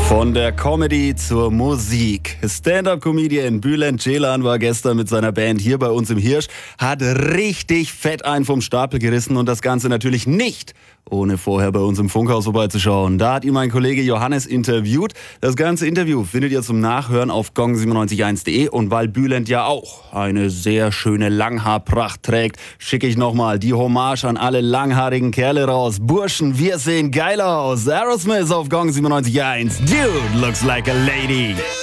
Von der Comedy zur Musik. Stand-up-Comedian Bülent Ceylan war gestern mit seiner Band hier bei uns im Hirsch, hat richtig fett einen vom Stapel gerissen und das Ganze natürlich nicht, ohne vorher bei uns im Funkhaus vorbeizuschauen. Da hat ihn mein Kollege Johannes interviewt. Das ganze Interview findet ihr zum Nachhören auf gong971.de und weil Bülent ja auch eine sehr schöne Langhaarpracht trägt, schicke ich nochmal die Hommage an alle langhaarigen Kerle raus. Burschen, wir sehen geil aus. Aerosmith auf Gong 97.1. Dude looks like a lady.